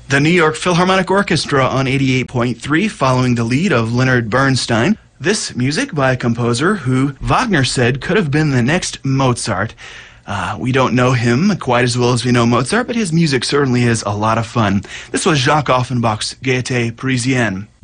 The New York Philharmonic Orchestra on 88.3, following the lead of Leonard Bernstein. This music by a composer who Wagner said could have been the next Mozart. We don't know him quite as well as we know Mozart, but his music certainly is a lot of fun. This was Jacques Offenbach's Gaieté Parisienne.